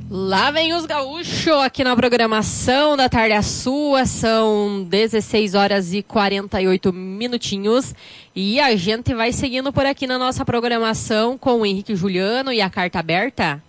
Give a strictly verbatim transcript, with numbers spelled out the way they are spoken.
Lá vem os gaúchos aqui na programação da Tarde é Sua, são dezesseis horas e quarenta e oito minutinhos e a gente vai seguindo por aqui na nossa programação com o Henrique Juliano e a Carta Aberta.